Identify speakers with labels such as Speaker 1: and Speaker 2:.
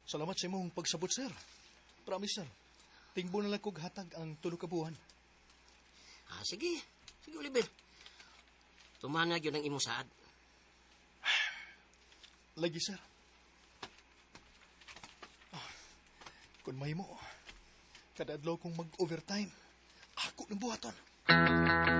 Speaker 1: Salamat sa imong pagsabot, sir. Promise, sir. Tingbo na lang kog hatag ang 3 ka buwan.
Speaker 2: Sige. Sige, Oliver. Tumanag yun ang imong saad.
Speaker 1: Lagi, sir. Kung may mo, kada adlaw kong mag-overtime, ako ng buhaton.